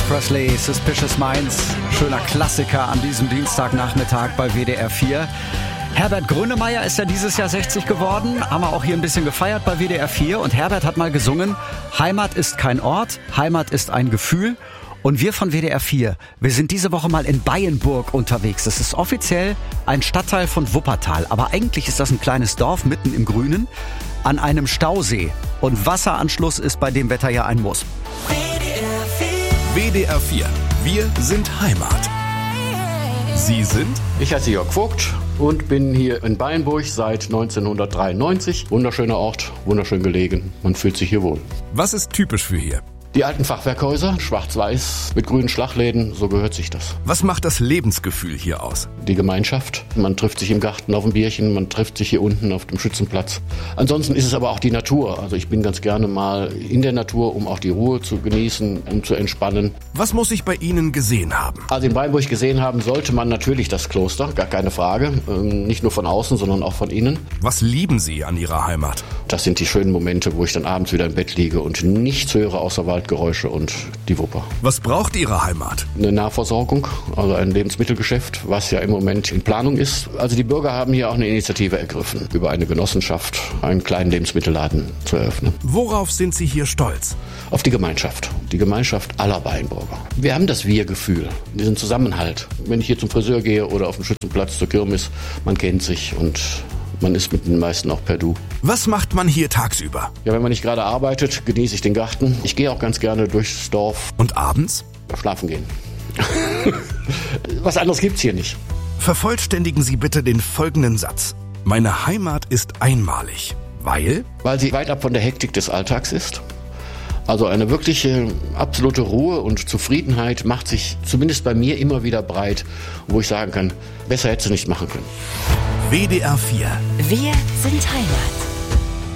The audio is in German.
Presley, Suspicious Minds, schöner Klassiker an diesem Dienstagnachmittag bei WDR 4. Herbert Grönemeyer ist ja dieses Jahr 60 geworden, haben wir auch hier ein bisschen gefeiert bei WDR 4 und Herbert hat mal gesungen, Heimat ist kein Ort, Heimat ist ein Gefühl. Und wir von WDR 4, wir sind diese Woche mal in Beyenburg unterwegs. Das ist offiziell ein Stadtteil von Wuppertal, aber eigentlich ist das ein kleines Dorf mitten im Grünen an einem Stausee. Und Wasseranschluss ist bei dem Wetter ja ein Muss. WDR 4, wir sind Heimat. Sie sind? Ich heiße Jörg Vogt und bin hier in Beyenburg seit 1993. Wunderschöner Ort, wunderschön gelegen. Man fühlt sich hier wohl. Was ist typisch für hier? Die alten Fachwerkhäuser, schwarz-weiß, mit grünen Schlagläden, so gehört sich das. Was macht das Lebensgefühl hier aus? Die Gemeinschaft. Man trifft sich im Garten auf ein Bierchen, man trifft sich hier unten auf dem Schützenplatz. Ansonsten ist es aber auch die Natur. Also ich bin ganz gerne mal in der Natur, um auch die Ruhe zu genießen, um zu entspannen. Was muss ich bei Ihnen gesehen haben? Also in Beyenburg gesehen haben sollte man natürlich das Kloster, gar keine Frage. Nicht nur von außen, sondern auch von innen. Was lieben Sie an Ihrer Heimat? Das sind die schönen Momente, wo ich dann abends wieder im Bett liege und nichts höre außer Waldgeräusche und die Wupper. Was braucht Ihre Heimat? Eine Nahversorgung, also ein Lebensmittelgeschäft, was ja im Moment in Planung ist. Also die Bürger haben hier auch eine Initiative ergriffen, über eine Genossenschaft einen kleinen Lebensmittelladen zu eröffnen. Worauf sind Sie hier stolz? Auf die Gemeinschaft aller Beyenburger. Wir haben das Wir-Gefühl, diesen Zusammenhalt. Wenn ich hier zum Friseur gehe oder auf den Schützenplatz zur Kirmes, man kennt sich und man ist mit den meisten auch per Du. Was macht man hier tagsüber? Ja, wenn man nicht gerade arbeitet, genieße ich den Garten. Ich gehe auch ganz gerne durchs Dorf. Und abends? Schlafen gehen. Was anderes gibt's hier nicht. Vervollständigen Sie bitte den folgenden Satz. Meine Heimat ist einmalig, weil? Weil sie weit ab von der Hektik des Alltags ist. Also eine wirkliche absolute Ruhe und Zufriedenheit macht sich zumindest bei mir immer wieder breit, wo ich sagen kann, besser hätte sie nicht machen können. WDR 4. Wir sind Heimat.